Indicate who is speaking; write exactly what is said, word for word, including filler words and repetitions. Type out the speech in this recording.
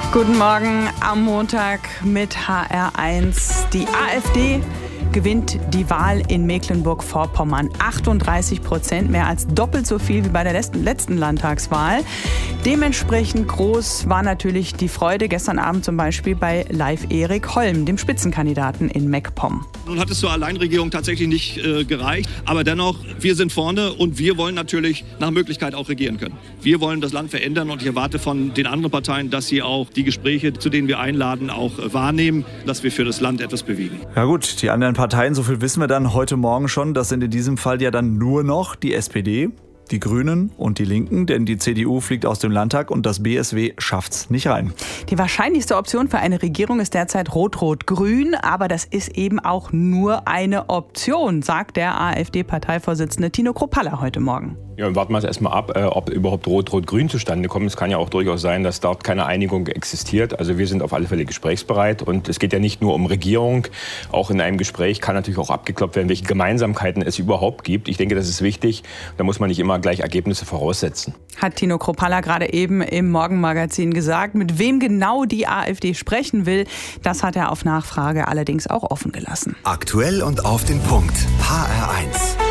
Speaker 1: Guten Morgen am Montag mit H R eins. Die AfD gewinnt die Wahl in Mecklenburg-Vorpommern. achtunddreißig Prozent, mehr als doppelt so viel wie bei der letzten, letzten Landtagswahl. Dementsprechend groß war natürlich die Freude gestern Abend zum Beispiel bei Live Erik Holm, dem Spitzenkandidaten in MacPom.
Speaker 2: Nun hat es zur Alleinregierung tatsächlich nicht äh, gereicht. Aber dennoch, wir sind vorne und wir wollen natürlich nach Möglichkeit auch regieren können. Wir wollen das Land verändern und ich erwarte von den anderen Parteien, dass sie auch die Gespräche, zu denen wir einladen, auch äh, wahrnehmen, dass wir für das Land etwas bewegen.
Speaker 3: Ja gut, die anderen Parteien, so viel wissen wir dann heute Morgen schon, das sind in diesem Fall ja dann nur noch die S P D, die Grünen und die Linken, denn die C D U fliegt aus dem Landtag und das B S W schafft's nicht rein.
Speaker 1: Die wahrscheinlichste Option für eine Regierung ist derzeit Rot-Rot-Grün, aber das ist eben auch nur eine Option, sagt der AfD-Parteivorsitzende Tino Kruppalla heute Morgen.
Speaker 4: Ja, warten wir erst mal ab, äh, ob überhaupt Rot-Rot-Grün zustande kommt. Es kann ja auch durchaus sein, dass dort keine Einigung existiert. Also wir sind auf alle Fälle gesprächsbereit. Und es geht ja nicht nur um Regierung. Auch in einem Gespräch kann natürlich auch abgeklopft werden, welche Gemeinsamkeiten es überhaupt gibt. Ich denke, das ist wichtig. Da muss man nicht immer gleich Ergebnisse voraussetzen.
Speaker 1: Hat Tino Kruppalla gerade eben im Morgenmagazin gesagt. Mit wem genau die AfD sprechen will, das hat er auf Nachfrage allerdings auch offen gelassen.
Speaker 5: Aktuell und auf den Punkt. H R eins.